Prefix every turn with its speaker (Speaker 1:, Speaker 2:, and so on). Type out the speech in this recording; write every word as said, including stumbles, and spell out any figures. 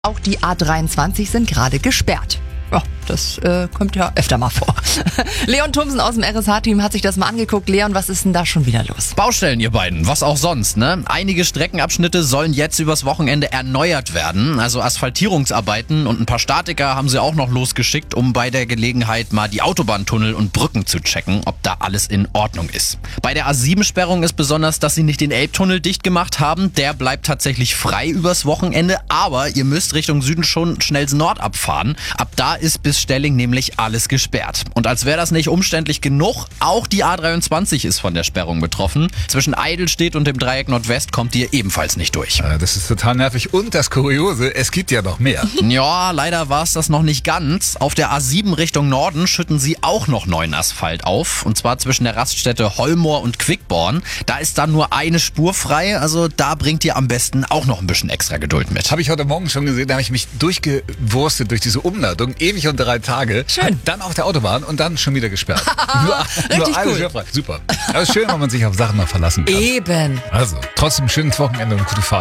Speaker 1: Auch die A dreiundzwanzig sind gerade gesperrt. Ja, das äh, kommt ja öfter mal vor. Leon Thomsen aus dem R S H-Team hat sich das mal angeguckt. Leon, was ist denn da schon wieder los?
Speaker 2: Baustellen, ihr beiden, was auch sonst, ne? Einige Streckenabschnitte sollen jetzt übers Wochenende erneuert werden. Also Asphaltierungsarbeiten und ein paar Statiker haben sie auch noch losgeschickt, um bei der Gelegenheit mal die Autobahntunnel und Brücken zu checken, ob da alles in Ordnung ist. Bei der A sieben Sperrung ist besonders, dass sie nicht den Elbtunnel dicht gemacht haben. Der bleibt tatsächlich frei übers Wochenende, aber ihr müsst Richtung Süden schon Schnells Nord abfahren. Ab da ist bis Stelling nämlich alles gesperrt. Und als wäre das nicht umständlich genug, auch die A dreiundzwanzig ist von der Sperrung betroffen. Zwischen Eidelstedt und dem Dreieck Nordwest kommt ihr ebenfalls nicht durch.
Speaker 3: Das ist total nervig. Und das Kuriose, es gibt ja noch mehr.
Speaker 2: Ja, leider war es das noch nicht ganz. Auf der A sieben Richtung Norden schütten sie auch noch neuen Asphalt auf. Und zwar zwischen der Raststätte Hollmoor und Quickborn. Da ist dann nur eine Spur frei. Also da bringt ihr am besten auch noch ein bisschen extra Geduld mit.
Speaker 3: Habe ich heute Morgen schon gesehen. Da habe ich mich durchgewurstet durch diese Umladung. Ewig und drei Tage.
Speaker 1: Schön.
Speaker 3: Dann auf der Autobahn und dann schon wieder gesperrt. nur
Speaker 1: Richtig
Speaker 3: nur eine
Speaker 1: cool.
Speaker 3: Spur frei. Super. Aber ist schön, wenn man sich auf Sachen mal verlassen kann.
Speaker 1: Eben.
Speaker 3: Also, trotzdem schönes Wochenende und gute Fahrt.